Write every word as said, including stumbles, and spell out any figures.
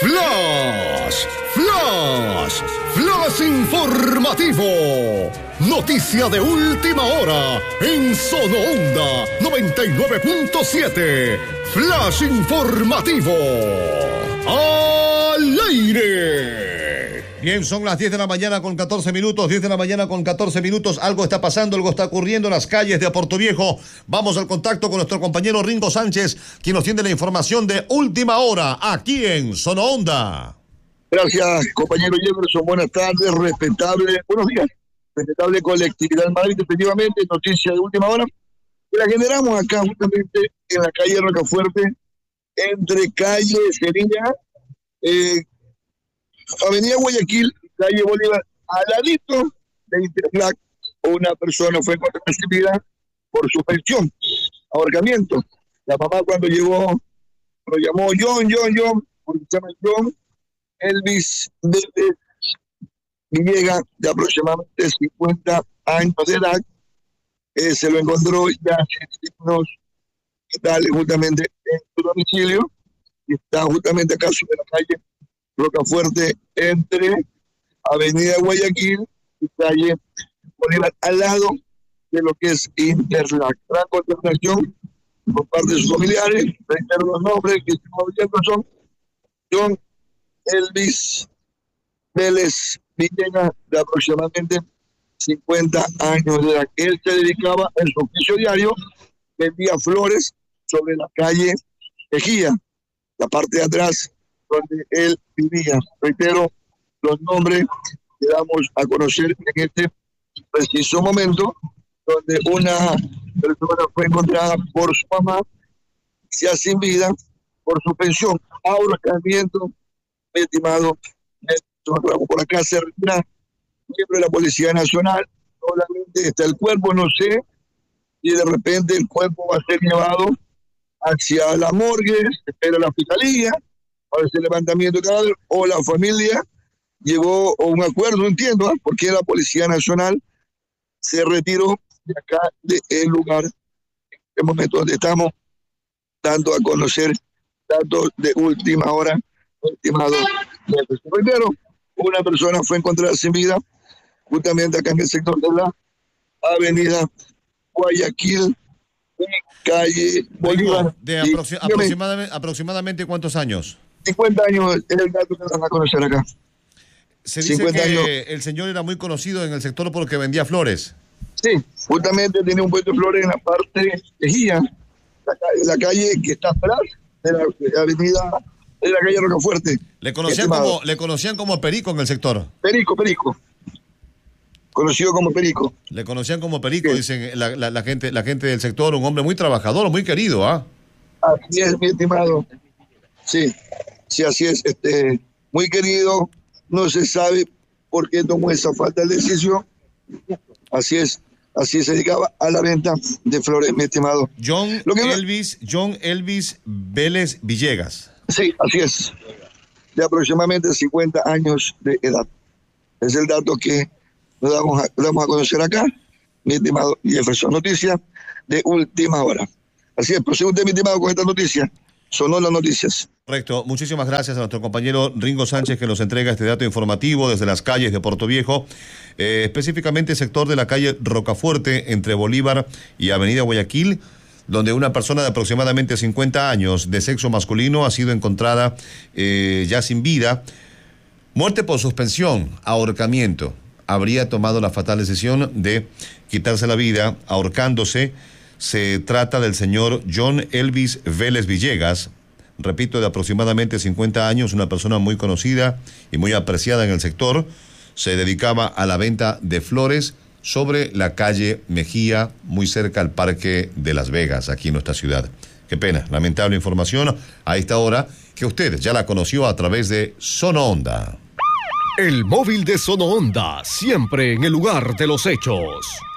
Flash, Flash, Flash informativo. Noticia de última hora en Sono Onda noventa y nueve punto siete. Flash informativo. Al aire. Bien, son las diez de la mañana con catorce minutos, diez de la mañana con catorce minutos. Algo está pasando, algo está ocurriendo en las calles de Puerto Viejo. Vamos al contacto con nuestro compañero Ringo Sánchez, quien nos tiene la información de última hora aquí en Sono Onda. Gracias, compañero Jefferson. Buenas tardes, respetable, buenos días, respetable colectividad en Madrid. Efectivamente, noticia de última hora, que la generamos acá justamente en la calle Rocafuerte, entre calle Sevilla, eh, Avenida Guayaquil y calle Bolívar, al ladito de Interflac. Una persona fue recibida por suspensión, ahorcamiento. La mamá cuando llegó lo llamó John, John, John, porque se llama John Elvis Villegas, de aproximadamente cincuenta años de edad. Eh, se lo encontró ya en signos vitales justamente en su domicilio, y está justamente acá sobre la calle Rocafuerte, entre Avenida Guayaquil y calle Bolívar, al lado de lo que es Interlac. Gran consternación por parte de sus familiares. Reitero los nombres que estamos viendo: son John Elvis Vélez Villegas, de aproximadamente cincuenta años de edad. Él se dedicaba en su oficio diario, vendía flores sobre la calle Ejía, la parte de atrás donde él vivía. Reitero los nombres que damos a conocer en este preciso momento, donde una persona fue encontrada por su mamá, ya sin vida, por suspensión, ahorcamiento. Mi estimado, por acá se retira miembro de la Policía Nacional. Solamente está el cuerpo, no sé si de repente el cuerpo va a ser llevado hacia la morgue, espera la fiscalía para ese levantamiento de cadáver, o la familia llegó a un acuerdo, no entiendo, ¿eh? porque la Policía Nacional se retiró de acá, del lugar, en el momento donde estamos dando a conocer datos de última hora. Estimado, primero, una persona fue encontrada sin vida justamente acá en el sector de la Avenida Guayaquil y calle Bolívar. De aproxi- aproximadamente, aproximadamente ¿cuántos años? cincuenta años es el dato que van a conocer acá. Se dice que años. El señor era muy conocido en el sector porque vendía flores. Sí, justamente tenía un puesto de flores en la parte de Gía, la, la calle que está atrás de la, de la avenida, de la calle Rocafuerte. Le conocían como, le conocían como Perico en el sector. Perico, Perico. Conocido como Perico. Le conocían como Perico, sí. Dicen la, la, la gente, la gente del sector, un hombre muy trabajador, muy querido, ¿ah? ¿eh? Así es, mi estimado. Sí, sí, así es. Este, muy querido. No se sabe por qué tomó esa falta de decisión. Así es. Así se dedicaba a la venta de flores, mi estimado. John Lo que Elvis, no... John Elvis Vélez Villegas. Sí, así es. De aproximadamente cincuenta años de edad. Es el dato que nos damos a, damos a conocer acá, mi estimado Jefferson. Noticia de última hora. Así es, prosigue usted, mi estimado, con esta noticia. Sonó las noticias. Correcto. Muchísimas gracias a nuestro compañero Ringo Sánchez, que nos entrega este dato informativo desde las calles de Puerto Viejo, eh, específicamente sector de la calle Rocafuerte, entre Bolívar y Avenida Guayaquil, donde una persona de aproximadamente cincuenta años, de sexo masculino, ha sido encontrada eh, ya sin vida. Muerte por suspensión, ahorcamiento. Habría tomado la fatal decisión de quitarse la vida ahorcándose. Se trata del señor John Elvis Vélez Villegas, repito, de aproximadamente cincuenta años, una persona muy conocida y muy apreciada en el sector. Se dedicaba a la venta de flores sobre la calle Mejía, muy cerca al Parque de Las Vegas, aquí en nuestra ciudad. Qué pena, lamentable información a esta hora, que usted ya la conoció a través de Sono Onda. El móvil de Sono Onda, siempre en el lugar de los hechos.